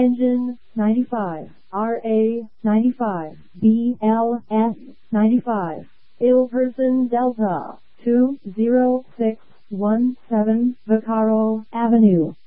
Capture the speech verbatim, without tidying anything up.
Engine ninety-five, R A ninety-five, B L S ninety-five, Ill Person Delta two zero six one seven Vaccaro Avenue.